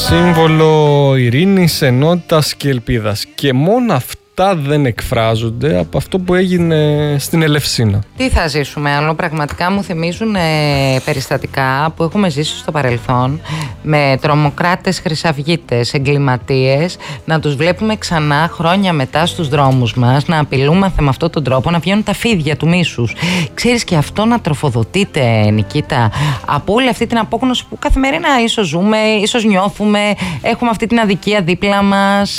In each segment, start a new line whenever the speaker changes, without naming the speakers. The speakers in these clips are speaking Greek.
Σύμβολο ειρήνης, ενότητας και ελπίδας. Και μόνο αυτά δεν εκφράζονται από αυτό που έγινε στην Ελευσίνα.
Τι θα ζήσουμε άλλο? Πραγματικά μου θυμίζουν περιστατικά που έχουμε ζήσει στο παρελθόν, με τρομοκράτες, χρυσαυγίτες, εγκληματίες, να τους βλέπουμε ξανά χρόνια μετά στους δρόμους μας, να απειλούμαστε με αυτόν τον τρόπο, να βγαίνουν τα φίδια του μίσους. Ξέρεις, και αυτό να τροφοδοτείται, Νικήτα, από όλη αυτή την απόγνωση που καθημερινά ίσως ζούμε, ίσως νιώθουμε, έχουμε αυτή την αδικία δίπλα μας.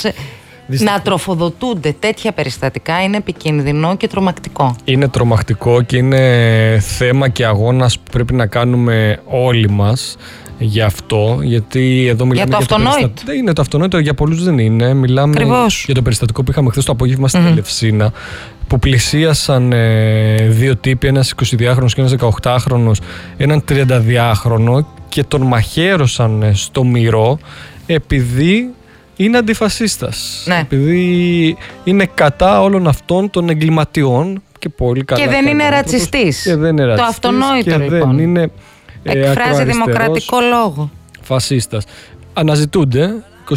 Να τροφοδοτούνται τέτοια περιστατικά είναι επικίνδυνο και τρομακτικό. Είναι τρομακτικό και είναι θέμα και αγώνας που πρέπει να κάνουμε όλοι μας γι' αυτό. Γιατί εδώ μιλάμε για το αυτονόητο.
Είναι το αυτονόητο, για πολλούς δεν είναι. Μιλάμε
Ακριβώς
για το περιστατικό που είχαμε χθες το απόγευμα στην Ελευσίνα, που πλησίασαν δύο τύποι, ένας 22χρονος και ένας 18χρονος, έναν 32χρονο, και τον μαχαίρωσαν στο μυρό επειδή είναι αντιφασίστας. Ναι. Επειδή είναι κατά όλων αυτών των εγκληματιών και πολύ καλά. Και δεν είναι ρατσιστής. Το αυτονόητο λοιπόν. Δεν είναι, εκφράζει δημοκρατικό λόγο. Φασίστας. Αναζητούνται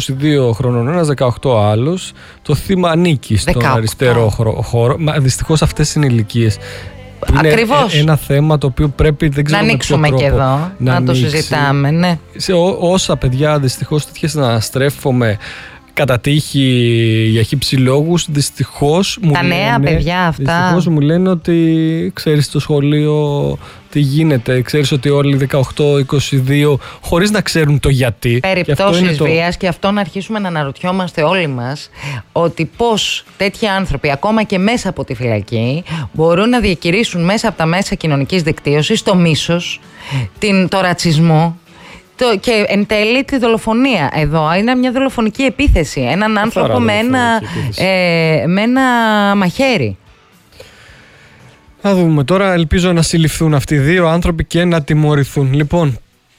22 χρονών ένας, 18 άλλος. Το θύμα ανήκει στον αριστερό χώρο. Μα δυστυχώς αυτές είναι ηλικίες. Ακριβώς. Είναι ένα θέμα το οποίο πρέπει, δεν ξέρω, να ανοίξουμε και εδώ, να το συζητάμε. Ναι. Σε όσα παιδιά δυστυχώς τέτοιες να στρέφομαι κατά τύχη για χύψη λόγους, δυστυχώς τα νέα παιδιά αυτά. Δυστυχώς μου λένε ότι ξέρεις στο σχολείο τι γίνεται, ξέρεις ότι όλοι 18-22 χωρίς να ξέρουν το γιατί. Περιπτώσεις βίας, και αυτό να αρχίσουμε να αναρωτιόμαστε όλοι μας, ότι πώς τέτοιοι άνθρωποι ακόμα και μέσα από τη φυλακή μπορούν να διακηρύσουν μέσα από τα μέσα κοινωνικής δικτύωσης το μίσος, το ρατσισμό και εν τέλει τη δολοφονία. Εδώ είναι μια δολοφονική επίθεση. Έναν άνθρωπο με ένα μαχαίρι. Θα δούμε τώρα. Ελπίζω να συλληφθούν αυτοί οι δύο άνθρωποι και να τιμωρηθούν. Λοιπόν,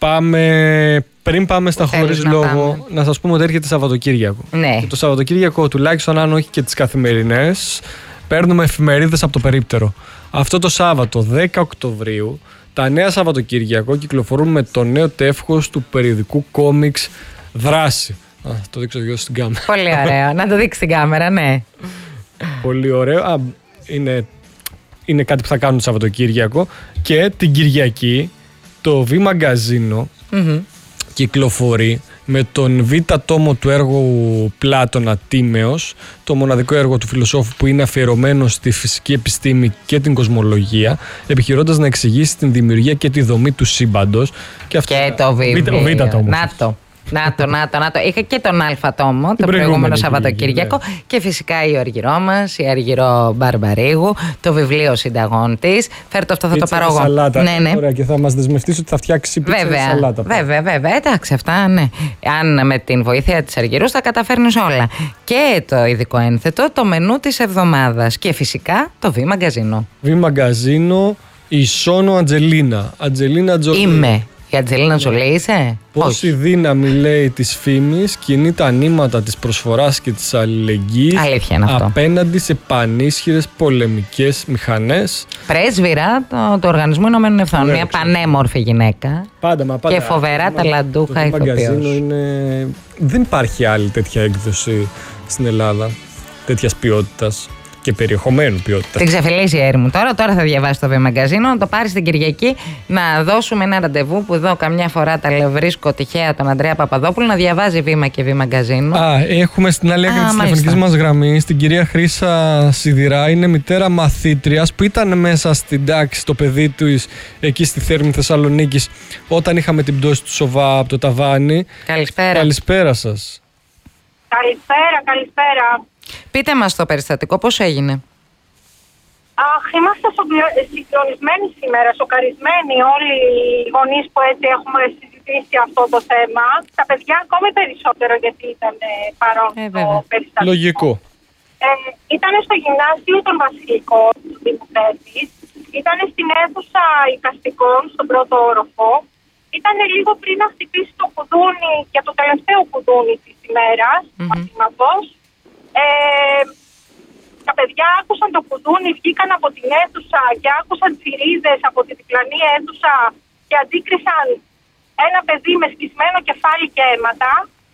πριν πάμε στα χωρίς λόγο, να σας πούμε ότι έρχεται Σαββατοκύριακο. Ναι. Και το Σαββατοκύριακο, τουλάχιστον αν όχι και τις καθημερινές, παίρνουμε εφημερίδες από το περίπτερο. Αυτό το Σάββατο 10 Οκτωβρίου τα νέα Σαββατοκύριακο κυκλοφορούν με το νέο τεύχος του περιοδικού κόμιξ Δράση. Το δείξω δυο στην κάμερα. Πολύ ωραίο. Να το δείξει στην κάμερα, ναι. Πολύ ωραίο. Είναι κάτι που θα κάνουν το Σαββατοκύριακο. Και την Κυριακή το V Μαγκαζίνο κυκλοφορεί με τον β' τόμο του έργου Πλάτωνα Τίμεως, το μοναδικό έργο του φιλοσόφου που είναι αφιερωμένο στη φυσική επιστήμη και την κοσμολογία, επιχειρώντας να εξηγήσει την δημιουργία και τη δομή του σύμπαντος. Και το β' τόμο. Να το. Είχα και τον Α τόμο το προηγούμενο Σαββατοκύριακο. Ναι. Και φυσικά η Αργυρό μας, η Αργυρό Μπαρμπαρίγου, το βιβλίο συνταγών της. Φέρτε αυτό, θα το πάρω εγώ. Ναι. Ωραία, και θα μας δεσμευτείς ότι θα φτιάξει πίτσα και σαλάτα. Βέβαια. Εντάξει, αυτά ναι. Αν με την βοήθεια της Αργυρούς θα καταφέρνεις όλα. Και το ειδικό ένθετο, το μενού της εβδομάδας. Και φυσικά το V Μαγκαζίνο. V Μαγκαζίνο, η Σόνο Αντζελίνα. Αντζελίνα Τζολί. Είμαι. Η Αντζελίνα Τζολί είσαι? Πόση δύναμη, λέει, της φήμης κινεί τα νήματα της προσφοράς και της αλληλεγγύης απέναντι σε πανίσχυρες πολεμικές μηχανές. Πρέσβυρα του Οργανισμού Ηνωμένων Εθνών. Μια πανέμορφη γυναίκα. Πάντα. Και φοβερά ταλαντούχα ηθοποιός. Δεν υπάρχει άλλη τέτοια έκδοση στην Ελλάδα, τέτοιας ποιότητας και περιεχομένου ποιότητα. Την ξεφυλίσει η Έρη μου τώρα θα διαβάσει το V Μαγκαζίνο, να το πάρει την Κυριακή, να δώσουμε ένα ραντεβού που εδώ καμιά φορά βρίσκω τυχαία τον Ανδρέα Παπαδόπουλο να διαβάζει Βήμα και V Μαγκαζίνο. Έχουμε στην άλλη άκρη της τηλεφωνικής μας γραμμής την κυρία Χρύσα Σιδηρά, είναι μητέρα μαθήτριας που ήταν μέσα στην τάξη το παιδί του εκεί στη Θέρμη Θεσσαλονίκης όταν είχαμε την πτώση του Σοβά από το ταβάνι. Καλησπέρα σας.
Καλησπέρα.
Πείτε μας το περιστατικό, πώς έγινε?
Είμαστε συγκλονισμένοι σήμερα, σοκαρισμένοι όλοι οι γονείς που έτσι έχουμε συζητήσει αυτό το θέμα. Τα παιδιά ακόμη περισσότερο, γιατί ήταν παρόν το περιστατικό.
Λογικό.
Ήταν στο γυμνάσιο των Βασιλικών του Δήμου Θέρμης. Ήταν στην αίθουσα εικαστικών, στον πρώτο όροφο. Ήταν λίγο πριν να χτυπήσει το κουδούνι, για το τελευταίο κουδούνι της ημέρας, μαθήματος. Τα παιδιά άκουσαν το κουδούνι, βγήκαν από την αίθουσα και άκουσαν τσιρίδες από τη διπλανή αίθουσα και αντίκρισαν ένα παιδί με σκισμένο κεφάλι και αίματα.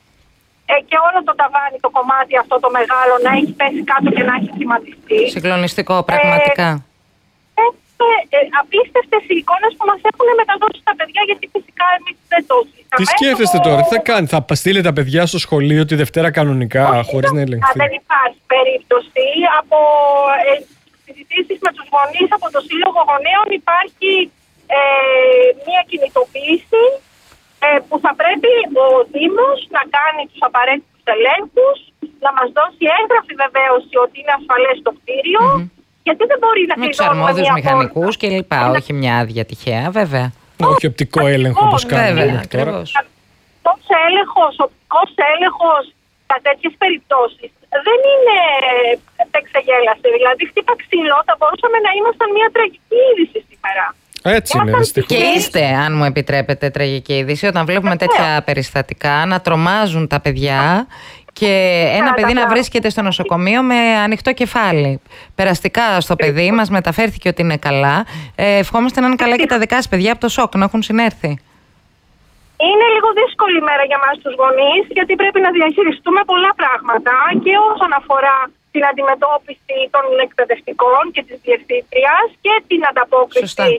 και όλο το ταβάνι, το κομμάτι αυτό το μεγάλο να έχει πέσει κάτω και να έχει σχηματιστεί.
Συγκλονιστικό, πραγματικά.
Απίστευτες οι εικόνες που μας έχουν μεταδώσει τα παιδιά, γιατί φυσικά εμείς δεν το ζήσαμε.
Τι σκέφτεστε τώρα, τι θα κάνει, θα στείλει τα παιδιά στο σχολείο τη Δευτέρα κανονικά, χωρίς να ελεγχθεί?
Δεν υπάρχει περίπτωση. Από συζητήσεις με τους γονείς, από το Σύλλογο Γονέων υπάρχει μια κινητοποίηση που θα πρέπει ο Δήμος να κάνει τους απαραίτητους ελέγχους, να μας δώσει έγγραφη βεβαίωση ότι είναι ασφαλές το κτίριο. Γιατί δεν μπορεί να
με τους αρμόδιους μηχανικούς και λοιπά, όχι μια άδεια τυχαία, βέβαια.
Όχι οπτικό έλεγχο όπως κάνουμε τώρα.
Οπτικός έλεγχος για τέτοιες περιπτώσεις δεν είναι εξεγέλαση. Δηλαδή, χτύπα ξύλο, θα μπορούσαμε να ήμασταν μια τραγική είδηση σήμερα.
Έτσι είναι, δυστυχώς.
Και είστε, αν μου επιτρέπετε, τραγική είδηση, όταν βλέπουμε τέτοια περιστατικά να τρομάζουν τα παιδιά. Και ένα παιδί να βρίσκεται στο νοσοκομείο με ανοιχτό κεφάλι. Περαστικά στο παιδί μας μεταφέρθηκε ότι είναι καλά. Ευχόμαστε να είναι καλά και τα δικά σας παιδιά από το σοκ, να έχουν συνέρθει.
Είναι λίγο δύσκολη μέρα για μας τους γονείς, γιατί πρέπει να διαχειριστούμε πολλά πράγματα και όσον αφορά την αντιμετώπιση των εκπαιδευτικών και της διευθύντριας και την ανταπόκριση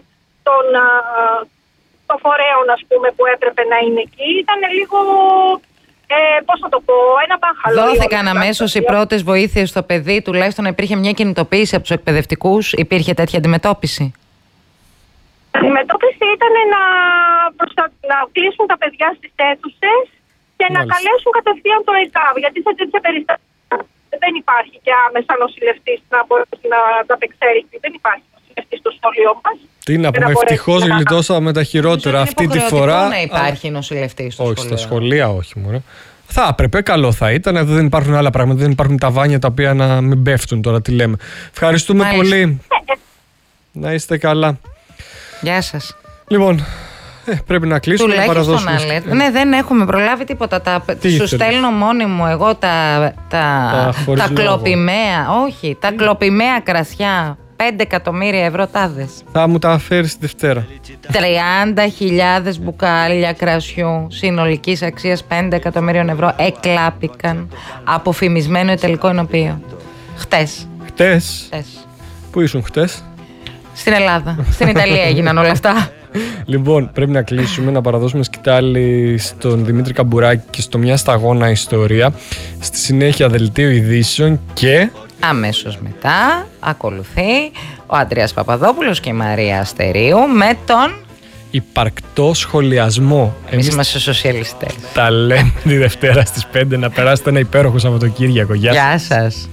των φορέων, ας πούμε, που έπρεπε να είναι εκεί. Ήταν λίγο... πώς θα το πω, ένα μπάχαλο.
Δόθηκαν αμέσως οι πρώτες βοήθειες στο παιδί, τουλάχιστον να υπήρχε μια κινητοποίηση από τους εκπαιδευτικούς, υπήρχε τέτοια αντιμετώπιση?
Η αντιμετώπιση ήταν να κλείσουν τα παιδιά στις αίθουσες και να καλέσουν κατευθείαν το ΕΚΑΒ, γιατί σε τέτοια περιστατικά δεν υπάρχει και άμεσα νοσηλευτής να μπορεί να ανταπεξέλθει. Δεν υπάρχει νοσηλευτής στο σχολείο μας.
Τι να πούμε, ευτυχώς γλιτώσαμε τα χειρότερα αυτή τη φορά.
Να υπάρχει νοσηλευτής στο σχολείο.
Όχι, στα σχολεία όχι μωρέ. Θα έπρεπε, καλό θα ήταν. Εδώ δεν υπάρχουν άλλα πράγματα, δεν υπάρχουν ταβάνια τα οποία να μην πέφτουν τώρα, τι λέμε. Ευχαριστούμε πολύ. Να είστε καλά.
Γεια σας.
Λοιπόν, πρέπει να κλείσουμε να παραδώσουμε.
Ναι, δεν έχουμε προλάβει τίποτα. Σου στέλνω μόνη μου εγώ τα κλοπημαία. Όχι, τα κλοπημαία κρασιά. 5 εκατομμύρια ευρώ τάδες.
Θα μου τα φέρεις τη Δευτέρα.
30.000 μπουκάλια κρασιού συνολικής αξίας 5 εκατομμύριων ευρώ εκλάπηκαν από φημισμένο τελικό ενοποιείο. Χτες.
Πού ήσουν χτες?
Στην Ελλάδα. Στην Ιταλία έγιναν όλα αυτά.
Λοιπόν, πρέπει να κλείσουμε, να παραδώσουμε σκητάλη στον Δημήτρη Καμπουράκη και στο Μια Σταγόνα Ιστορία. Στη συνέχεια δελτίο ειδήσεων και...
αμέσως μετά ακολουθεί ο Αντρέας Παπαδόπουλος και η Μαρία Αστερίου με τον
υπαρκτό σχολιασμό.
Εμείς είμαστε σοσιαλιστές.
Τα λέμε τη Δευτέρα στις 5. Να περάσετε ένα υπέροχο Σαββατοκύριακο.
Γεια σας.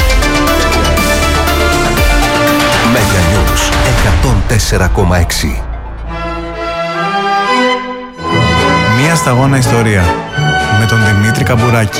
Μεγανιούς 104,6. Μια Σταγόνα Ιστορία με τον Δημήτρη Καμπουράκη.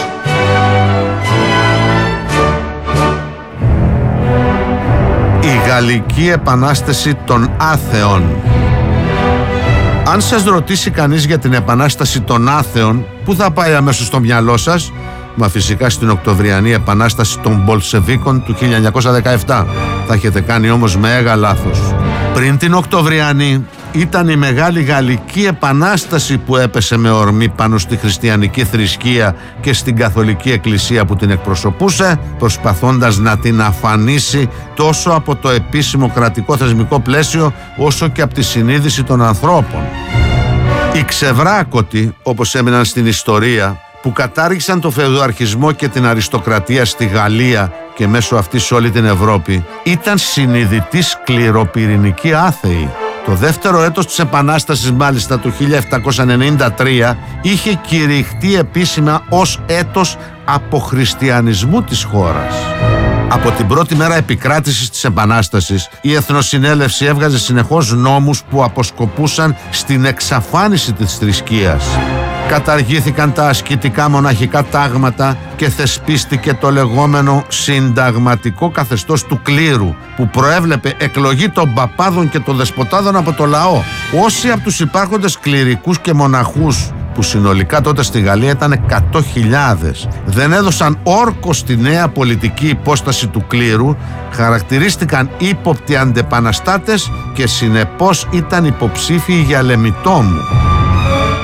Η Γαλλική Επανάσταση των Άθεων. Αν σας ρωτήσει κανείς για την Επανάσταση των Άθεων, πού θα πάει αμέσως στο μυαλό σας? Μα φυσικά στην Οκτωβριανή Επανάσταση των Μπολσεβίκων του 1917. Θα έχετε κάνει όμως μέγα λάθος. Πριν την Οκτωβριανή ήταν η Μεγάλη Γαλλική Επανάσταση που έπεσε με ορμή πάνω στη χριστιανική θρησκεία και στην Καθολική Εκκλησία που την εκπροσωπούσε, προσπαθώντας να την αφανίσει τόσο από το επίσημο κρατικό θεσμικό πλαίσιο όσο και από τη συνείδηση των ανθρώπων. Οι ξεβράκωτοι, όπως έμειναν στην ιστορία, που κατάργησαν το φεουδαρχισμό και την αριστοκρατία στη Γαλλία και μέσω αυτής σε όλη την Ευρώπη, ήταν συνειδητοί σκληροπυρηνικοί άθεοι. Το δεύτερο έτος της Επανάστασης, μάλιστα του 1793, είχε κηρυχτεί επίσημα ως έτος αποχριστιανισμού της χώρας. Από την πρώτη μέρα επικράτησης της Επανάστασης, η Εθνοσυνέλευση έβγαζε συνεχώς νόμους που αποσκοπούσαν στην εξαφάνιση της θρησκείας. Καταργήθηκαν τα ασκητικά μοναχικά τάγματα και θεσπίστηκε το λεγόμενο συνταγματικό καθεστώς του κλήρου, που προέβλεπε εκλογή των παπάδων και των δεσποτάδων από το λαό. Όσοι από τους υπάρχοντες κληρικούς και μοναχούς, που συνολικά τότε στη Γαλλία ήταν 100.000, δεν έδωσαν όρκο στη νέα πολιτική υπόσταση του κλήρου, χαρακτηρίστηκαν ύποπτοι αντεπαναστάτες και συνεπώς ήταν υποψήφιοι για λεμιτόμου.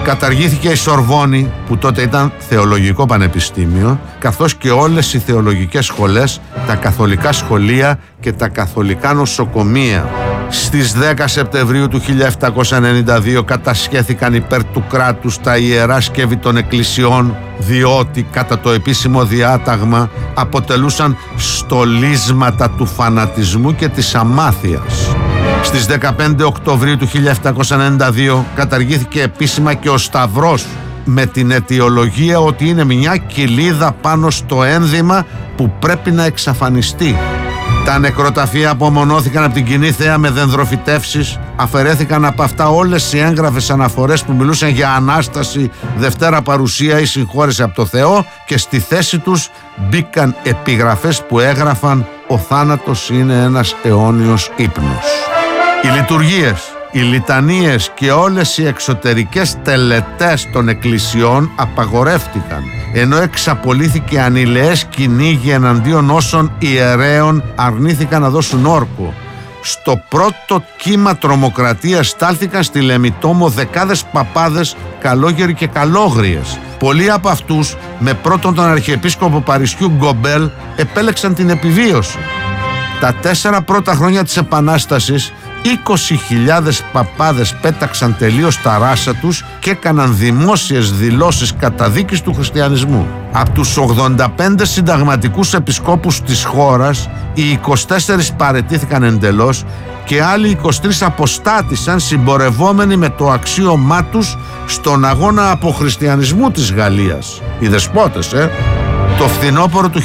Καταργήθηκε η Σορβόνη, που τότε ήταν θεολογικό πανεπιστήμιο, καθώς και όλες οι θεολογικές σχολές, τα καθολικά σχολεία και τα καθολικά νοσοκομεία. Στις 10 Σεπτεμβρίου του 1792 κατασχέθηκαν υπέρ του κράτους τα ιερά σκεύη των εκκλησιών, διότι κατά το επίσημο διάταγμα αποτελούσαν στολίσματα του φανατισμού και της αμάθειας. Στις 15 Οκτωβρίου του 1792 καταργήθηκε επίσημα και ο Σταυρός, με την αιτιολογία ότι είναι μια κοιλίδα πάνω στο ένδυμα που πρέπει να εξαφανιστεί. Τα νεκροταφεία απομονώθηκαν από την κοινή θέα με δενδροφυτεύσεις, αφαιρέθηκαν από αυτά όλες οι έγγραφες αναφορές που μιλούσαν για Ανάσταση, Δευτέρα Παρουσία ή συγχώρεση από το Θεό, και στη θέση τους μπήκαν επιγραφές που έγραφαν «Ο θάνατος είναι ένας αιώνιος ύπνος». Οι λειτουργίες, οι λιτανίες και όλες οι εξωτερικές τελετές των εκκλησιών απαγορεύτηκαν, ενώ εξαπολύθηκε ανηλαιές κυνήγι εναντίον όσων ιερέων αρνήθηκαν να δώσουν όρκο. Στο πρώτο κύμα τρομοκρατίας στάλθηκαν στη Λεμιτόμο δεκάδες παπάδες, καλόγεροι και καλόγριες. Πολλοί από αυτούς, με πρώτον τον Αρχιεπίσκοπο Παρισιού Γκομπέλ, επέλεξαν την επιβίωση. Τα 4 πρώτα χρόνια της Επανάστασης 20.000 παπάδες πέταξαν τελείως τα ράσα τους και έκαναν δημόσιες δηλώσεις καταδίκης του χριστιανισμού. Από τους 85 συνταγματικούς επισκόπους της χώρας, οι 24 παραιτήθηκαν εντελώς και άλλοι 23 αποστάτησαν, συμπορευόμενοι με το αξίωμά τους στον αγώνα αποχριστιανισμού της Γαλλίας. Οι δεσπότες, Το φθινόπωρο του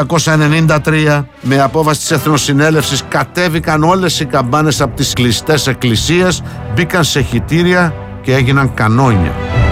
1793, με απόφαση της Εθνοσυνέλευσης, κατέβηκαν όλες οι καμπάνες από τις κλειστές εκκλησίες, μπήκαν σε χυτήρια και έγιναν κανόνια.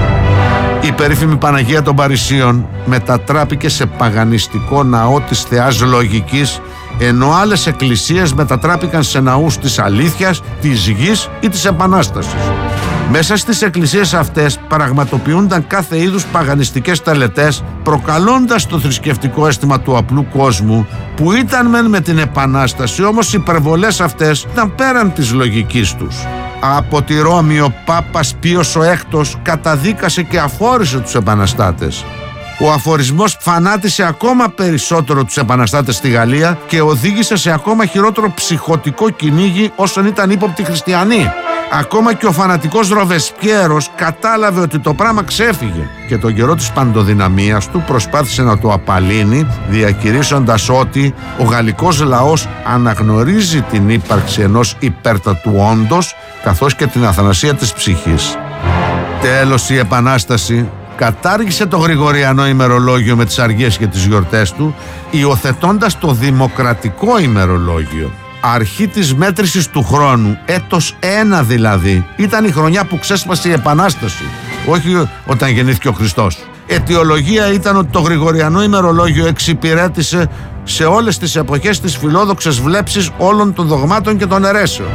Η περίφημη Παναγία των Παρισίων μετατράπηκε σε παγανιστικό ναό της Θεάς Λογικής, ενώ άλλες εκκλησίες μετατράπηκαν σε ναούς της αλήθειας, της γης ή της Επανάστασης. Μέσα στις εκκλησίες αυτές πραγματοποιούνταν κάθε είδους παγανιστικές τελετές, προκαλώντας το θρησκευτικό αίσθημα του απλού κόσμου, που ήταν μεν με την Επανάσταση, όμως οι υπερβολές αυτές ήταν πέραν της λογικής τους. Από τη Ρώμη ο Πάπας Πίος ο Έκτος καταδίκασε και αφόρησε τους επαναστάτες. Ο αφορισμός φανάτισε ακόμα περισσότερο τους επαναστάτες στη Γαλλία και οδήγησε σε ακόμα χειρότερο ψυχωτικό κυνήγι όσων ήταν ύποπτοι χριστιανοί. Ακόμα και ο φανατικός Ροβεσπιέρος κατάλαβε ότι το πράγμα ξέφυγε και τον καιρό της παντοδυναμίας του προσπάθησε να το απαλύνει, διακηρύσσοντας ότι ο γαλλικός λαός αναγνωρίζει την ύπαρξη ενός υπέρτατου όντος, καθώς και την αθανασία της ψυχής. Τέλος, η Επανάσταση κατάργησε το Γρηγοριανό ημερολόγιο με τις αργίες και τις γιορτές του, υιοθετώντας το δημοκρατικό ημερολόγιο. Αρχή της μέτρησης του χρόνου, έτος 1 δηλαδή, ήταν η χρονιά που ξέσπασε η Επανάσταση, όχι όταν γεννήθηκε ο Χριστός. Αιτιολογία ήταν ότι το Γρηγοριανό ημερολόγιο εξυπηρέτησε σε όλες τις εποχές τις φιλόδοξες βλέψεις όλων των δογμάτων και των αιρέσεων.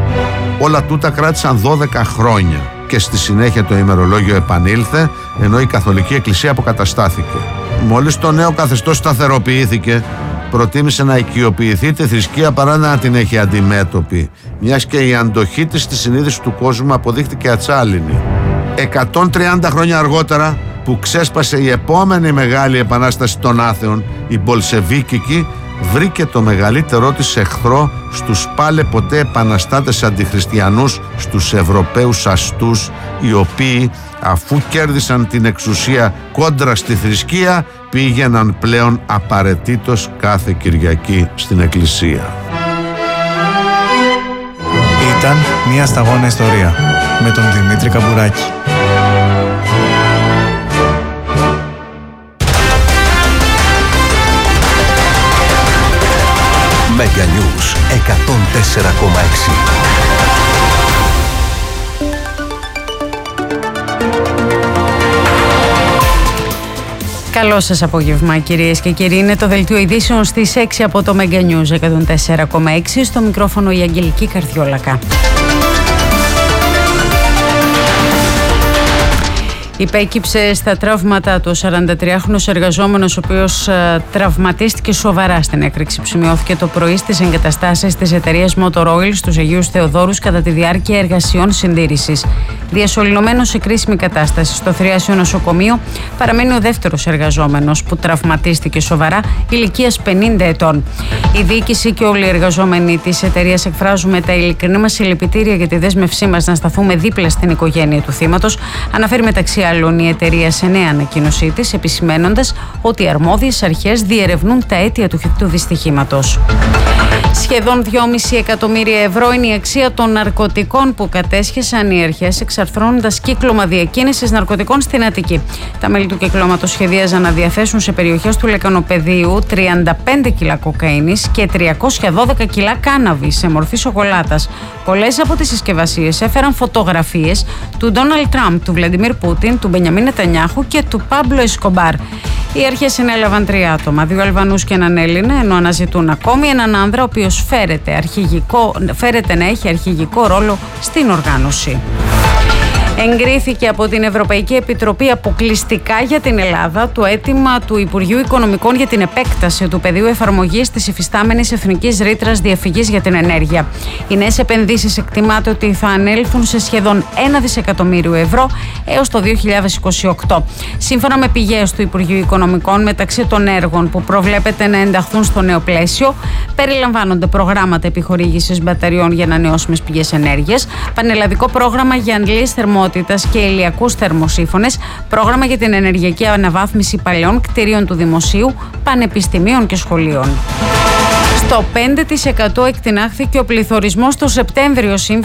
Όλα τούτα κράτησαν 12 χρόνια και στη συνέχεια το ημερολόγιο επανήλθε, ενώ η Καθολική Εκκλησία αποκαταστάθηκε. Μόλις το νέο καθεστώς σταθεροποιήθηκε, προτίμησε να οικειοποιηθεί τη θρησκεία παρά να την έχει αντιμέτωπη, μιας και η αντοχή της στη συνείδηση του κόσμου αποδείχτηκε ατσάλινη. 130 χρόνια αργότερα, που ξέσπασε η επόμενη μεγάλη επανάσταση των άθεων, η Μπολσεβίκικη, βρήκε το μεγαλύτερό της εχθρό στους πάλε ποτέ επαναστάτες αντιχριστιανούς, στους Ευρωπαίους αστούς, οι οποίοι, αφού κέρδισαν την εξουσία κόντρα στη θρησκεία, πήγαιναν πλέον απαραίτητος κάθε Κυριακή στην εκκλησία.
Ήταν μια σταγόνα ιστορία με τον Δημήτρη Καμπουράκη.
Mega News 104,6.
Καλό σας απόγευμα, κυρίες και κύριοι. Είναι το δελτίο ειδήσεων στις 6 από το Mega News 104,6. Στο μικρόφωνο η Αγγελική Καρδιόλακα. Υπέκυψε στα τραύματα του 43χρονος εργαζόμενος, ο οποίος τραυματίστηκε σοβαρά στην έκρηξη που σημειώθηκε το πρωί στις εγκαταστάσεις της εταιρείας Motor Oil στους Αγίους Θεοδόρους κατά τη διάρκεια εργασιών συντήρησης. Διασωληνωμένος σε κρίσιμη κατάσταση στο θριάσιο νοσοκομείο παραμένει ο δεύτερος εργαζόμενος που τραυματίστηκε σοβαρά, ηλικίας 50 ετών. Η διοίκηση και όλοι οι εργαζόμενοι της εταιρείας εκφράζουμε τα ειλικρινή μας συλληπιτήρια για τη δέσμευσή μας να σταθούμε δίπλα στην οικογένεια του θύματος, αναφέρει μεταξύ άλλων η εταιρεία σε νέα ανακοίνωσή της, επισημαίνοντας ότι οι αρμόδιες αρχές διερευνούν τα αίτια του δυστυχήματος. Σχεδόν 2,5 εκατομμύρια ευρώ είναι η αξία των ναρκωτικών που κατέσχεσαν οι αρχές, εξαρθρώνοντας κύκλωμα διακίνησης ναρκωτικών στην Αττική. Τα μέλη του κυκλώματος σχεδίαζαν να διαθέσουν σε περιοχές του Λεκανοπεδίου 35 κιλά κοκαίνης και 312 κιλά κάναβη σε μορφή σοκολάτας. Πολλές από τις συσκευασίες έφεραν φωτογραφίες του Ντόναλντ Τραμπ, του Βλαντιμίρ Πούτιν, του Μπενιαμίν Νετανιάχου και του Πάμπλο Εσκομπάρ. Οι αρχές συνέλαβαν 3 άτομα, 2 Αλβανούς και έναν Έλληνα, ενώ αναζητούν ακόμη έναν άνδρα, ο οποίος φέρεται να έχει αρχηγικό ρόλο στην οργάνωση. Εγκρίθηκε από την Ευρωπαϊκή Επιτροπή αποκλειστικά για την Ελλάδα το αίτημα του Υπουργείου Οικονομικών για την επέκταση του πεδίου εφαρμογής της υφιστάμενης εθνικής ρήτρας διαφυγής για την ενέργεια. Οι νέες επενδύσεις εκτιμάται ότι θα ανέλθουν σε σχεδόν 1 δισεκατομμύριο ευρώ έως το 2028. Σύμφωνα με πηγές του Υπουργείου Οικονομικών, μεταξύ των έργων που προβλέπεται να ενταχθούν στο νέο πλαίσιο περιλαμβάνονται προγράμματα επιχορήγησης μπαταριών για ανανεώσιμες πηγές ενέργειας, πανελλαδικό πρόγραμμα για αντλήσεις θερμότητας και ηλιακούς θερμοσύφωνες, πρόγραμμα για την ενεργειακή αναβάθμιση παλαιών κτηρίων του δημοσίου, πανεπιστημίων και σχολείων. Στο 5% εκτινάχθηκε ο πληθωρισμός το Σεπτέμβριο, σύμφωνα